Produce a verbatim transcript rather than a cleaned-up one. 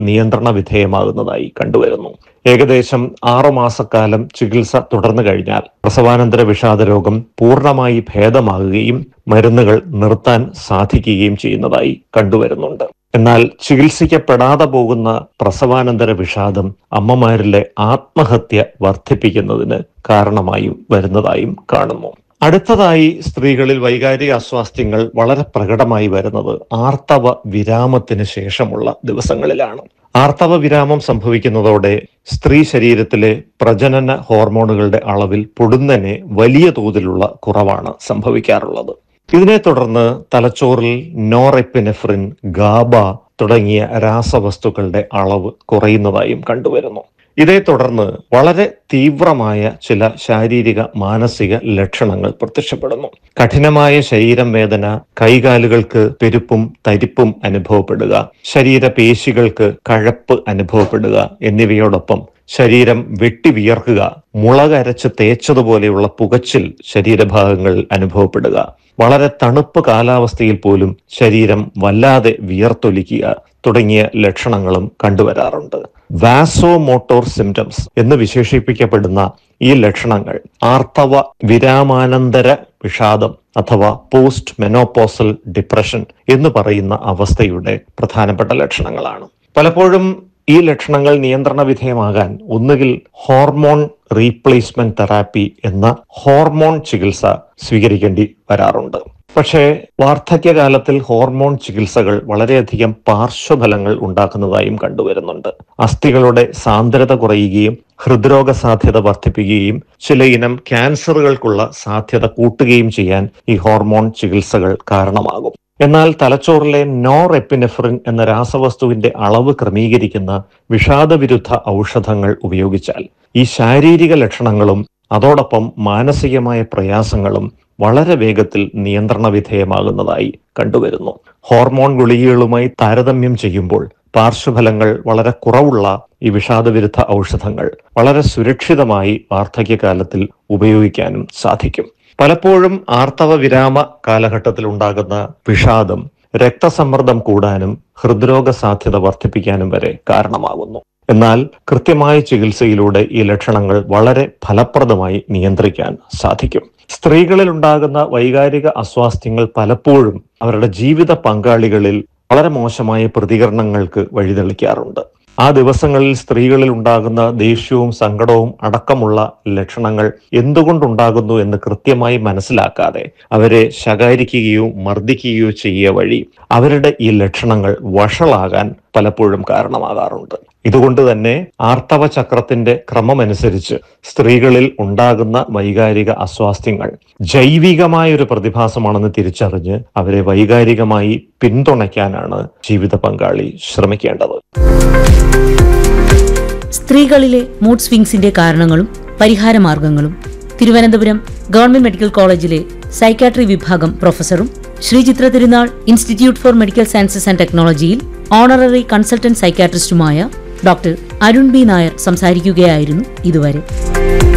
നിയന്ത്രണ വിധേയമാകുന്നതായി കണ്ടുവരുന്നു. ഏകദേശം ആറുമാസക്കാലം ചികിത്സ തുടർന്നു കഴിഞ്ഞാൽ പ്രസവാനന്തര വിഷാദ രോഗം പൂർണ്ണമായി ഭേദമാകുകയും മരുന്നുകൾ നിർത്താൻ സാധിക്കുകയും ചെയ്യുന്നതായി കണ്ടുവരുന്നുണ്ട്. എന്നാൽ ചികിത്സിക്കപ്പെടാതെ പോകുന്ന പ്രസവാനന്തര വിഷാദം അമ്മമാരിലെ ആത്മഹത്യ വർദ്ധിപ്പിക്കുന്നതിന് കാരണമായും വരുന്നതായും കാണുന്നു. അടുത്തതായി സ്ത്രീകളിൽ വൈകാരിക അസ്വാസ്ഥ്യങ്ങൾ വളരെ പ്രകടമായി വരുന്നത് ആർത്തവ വിരാമത്തിന് ശേഷമുള്ള ദിവസങ്ങളിലാണ്. ആർത്തവ വിരാമം സംഭവിക്കുന്നതോടെ സ്ത്രീ ശരീരത്തിലെ പ്രജനന ഹോർമോണുകളുടെ അളവിൽ പൊടുന്നനെ വലിയ തോതിലുള്ള കുറവാണ് സംഭവിക്കാറുള്ളത്. ഇതിനെ തുടർന്ന് തലച്ചോറിൽ നോറെപ്പിനെഫ്രിൻ, ഗാബ തുടങ്ങിയ രാസവസ്തുക്കളുടെ അളവ് കുറയുന്നതായും കണ്ടുവരുന്നു. ഇതേ തുടർന്ന് വളരെ തീവ്രമായ ചില ശാരീരിക മാനസിക ലക്ഷണങ്ങൾ പ്രത്യക്ഷപ്പെടുന്നു. കഠിനമായ ശരീരം വേദന, കൈകാലുകൾക്ക് പെരുപ്പും തരിപ്പും അനുഭവപ്പെടുക, ശരീരപേശികൾക്ക് കഴപ്പ് അനുഭവപ്പെടുക എന്നിവയോടൊപ്പം ശരീരം വെട്ടി വിയർക്കുക, മുളകരച്ച് തേച്ചതുപോലെയുള്ള പുകച്ചിൽ ശരീരഭാഗങ്ങളിൽ അനുഭവപ്പെടുക, വളരെ തണുപ്പ് കാലാവസ്ഥയിൽ പോലും ശരീരം വല്ലാതെ വിയർത്തൊലിക്കുക തുടങ്ങിയ ലക്ഷണങ്ങളും കണ്ടുവരാറുണ്ട്. വാസോമോട്ടോർ സിംറ്റംസ് എന്ന് വിശേഷിപ്പിക്കപ്പെടുന്ന ഈ ലക്ഷണങ്ങൾ ആർത്തവ വിരാമാനന്തര വിഷാദം അഥവാ പോസ്റ്റ് മെനോപോസൽ ഡിപ്രഷൻ എന്ന് പറയുന്ന അവസ്ഥയുടെ പ്രധാനപ്പെട്ട ലക്ഷണങ്ങളാണ്. പലപ്പോഴും ഈ ലക്ഷണങ്ങൾ നിയന്ത്രണ വിധേയമാകാൻ ഒന്നുകിൽ ഹോർമോൺ റീപ്ലേസ്മെന്റ് തെറാപ്പി എന്ന ഹോർമോൺ ചികിത്സ സ്വീകരിക്കേണ്ടി വരാറുണ്ട്. പക്ഷേ വാർദ്ധക്യകാലത്തിൽ ഹോർമോൺ ചികിത്സകൾ വളരെയധികം പാർശ്വഫലങ്ങൾ ഉണ്ടാക്കുന്നതായും കണ്ടുവരുന്നുണ്ട്. അസ്ഥികളുടെ സാന്ദ്രത കുറയുകയും ഹൃദ്രോഗ സാധ്യത വർദ്ധിപ്പിക്കുകയും ചിലയിനം ക്യാൻസറുകൾക്കുള്ള സാധ്യത കൂട്ടുകയും ചെയ്യാൻ ഈ ഹോർമോൺ ചികിത്സകൾ കാരണമാകും. എന്നാൽ തലച്ചോറിലെ നോറെപ്പിനെഫ്രിൻ എന്ന രാസവസ്തുവിന്റെ അളവ് ക്രമീകരിക്കുന്ന വിഷാദവിരുദ്ധ ഔഷധങ്ങൾ ഉപയോഗിച്ചാൽ ഈ ശാരീരിക ലക്ഷണങ്ങളും അതോടൊപ്പം മാനസികമായ പ്രയാസങ്ങളും വളരെ വേഗത്തിൽ നിയന്ത്രണ വിധേയമാകുന്നതായി കണ്ടുവരുന്നു. ഹോർമോൺ ഗുളികകളുമായി താരതമ്യം ചെയ്യുമ്പോൾ പാർശ്വഫലങ്ങൾ വളരെ കുറവുള്ള ഈ വിഷാദവിരുദ്ധ ഔഷധങ്ങൾ വളരെ സുരക്ഷിതമായി വാർദ്ധക്യകാലത്തിൽ ഉപയോഗിക്കാനും സാധിക്കും. പലപ്പോഴും ആർത്തവ വിരാമ കാലഘട്ടത്തിൽ ഉണ്ടാകുന്ന വിഷാദം രക്തസമ്മർദ്ദം കൂടാനും ഹൃദ്രോഗ സാധ്യത വർദ്ധിപ്പിക്കാനും വരെ കാരണമാകുന്നു. എന്നാൽ കൃത്യമായ ചികിത്സയിലൂടെ ഈ ലക്ഷണങ്ങൾ വളരെ ഫലപ്രദമായി നിയന്ത്രിക്കാൻ സാധിക്കും. സ്ത്രീകളിൽ ഉണ്ടാകുന്ന വൈകാരിക അസ്വാസ്ഥ്യങ്ങൾ പലപ്പോഴും അവരുടെ ജീവിത പങ്കാളികളിൽ വളരെ മോശമായ പ്രതികരണങ്ങൾക്ക് വഴിതെളിക്കാറുണ്ട്. ആ ദിവസങ്ങളിൽ സ്ത്രീകളിൽ ഉണ്ടാകുന്ന ദേഷ്യവും സങ്കടവും അടക്കമുള്ള ലക്ഷണങ്ങൾ എന്തുകൊണ്ടുണ്ടാകുന്നു എന്ന് കൃത്യമായി മനസ്സിലാക്കാതെ അവരെ ശകാരിക്കുകയോ മർദ്ദിക്കുകയോ ചെയ്യുക വഴി അവരുടെ ഈ ലക്ഷണങ്ങൾ വഷളാകാൻ പലപ്പോഴും കാരണമാകാറുണ്ട്. ഇതുകൊണ്ട് തന്നെ ആർത്തവ ചക്രത്തിന്റെ ക്രമമനുസരിച്ച് സ്ത്രീകളിൽ ഉണ്ടാകുന്ന വൈകാരിക അസ്വാസ്ഥ്യങ്ങൾ ജൈവികമായൊരു പ്രതിഭാസമാണെന്ന് തിരിച്ചറിഞ്ഞ് അവരെ വൈകാരികമായി പിന്തുണയ്ക്കാനാണ് ജീവിത പങ്കാളി ശ്രമിക്കേണ്ടത്. സ്ത്രീകളിലെ മൂഡ് സ്വിങ്സിന്റെ കാരണങ്ങളും പരിഹാരമാർഗങ്ങളും തിരുവനന്തപുരം ഗവൺമെന്റ് മെഡിക്കൽ കോളേജിലെ സൈക്കാട്രി വിഭാഗം പ്രൊഫസറും ശ്രീചിത്ര തിരുനാൾ institute four medical sciences and ടെക്നോളജിയിൽ honorary consultant സൈക്കാട്രിസ്റ്റുമായ doctor Arun B Nair സംസാരിക്കുകയായിരുന്നു ഇതുവരെ.